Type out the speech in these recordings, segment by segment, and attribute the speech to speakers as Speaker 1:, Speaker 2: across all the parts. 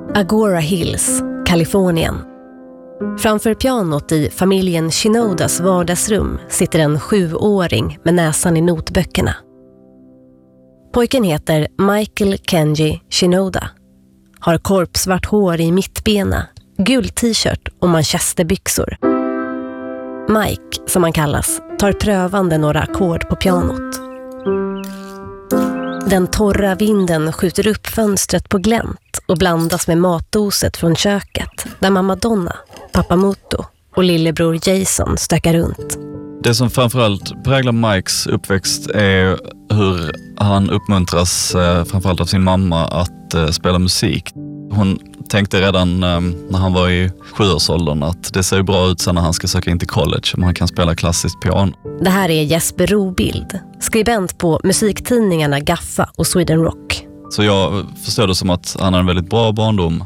Speaker 1: Agora Hills, Kalifornien. Framför pianot i familjen Shinodas vardagsrum sitter en 7-åring med näsan i notböckerna. Pojken heter Michael Kenji Shinoda. Har korpsvart hår i mittbena, gul t-shirt och manchesterbyxor. Mike, som han kallas, tar prövande några ackord på pianot. Den torra vinden skjuter upp fönstret på glänt och blandas med matdoset från köket där mamma Donna, pappa Muto och lillebror Jason stökar runt.
Speaker 2: Det som framförallt präglar Mikes uppväxt är hur han uppmuntras framförallt av sin mamma att spela musik. Hon tänkte redan när han var i 7-årsåldern att det ser bra ut sen när han ska söka in till college om han kan spela klassiskt piano.
Speaker 1: Det här är Jesper Robild, skribent på musiktidningarna Gaffa och Sweden Rock.
Speaker 2: Så jag förstår det som att han har en väldigt bra barndom.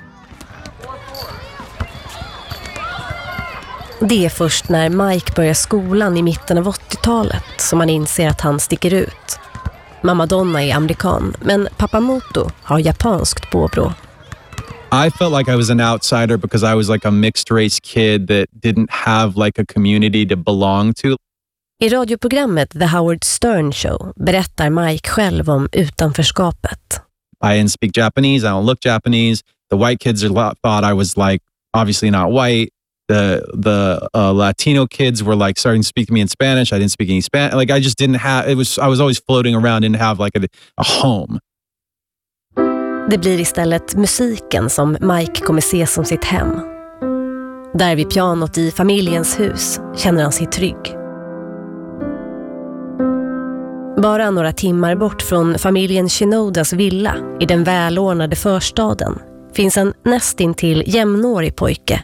Speaker 1: Det är först när Mike börjar skolan i mitten av 80-talet som han inser att han sticker ut. Mamma Donna är amerikan, men pappa Muto har japanskt påbrå.
Speaker 3: I felt like I was an outsider because I was like a mixed race kid that didn't have like a community to belong to.
Speaker 1: I radioprogrammet The Howard Stern Show berättar Mike själv om utanförskapet.
Speaker 3: I didn't speak Japanese, I don't look Japanese. The white kids thought I was like obviously not white. The Latino kids were like starting to speak to me in Spanish. I didn't speak any Spanish. Like I just didn't have, I was always floating around, didn't have like a home.
Speaker 1: Det blir istället musiken som Mike kommer se som sitt hem. Där vid pianot i familjens hus känner han sig trygg. Bara några timmar bort från familjen Shinodas villa i den välordnade förstaden finns en nästintill jämnårig pojke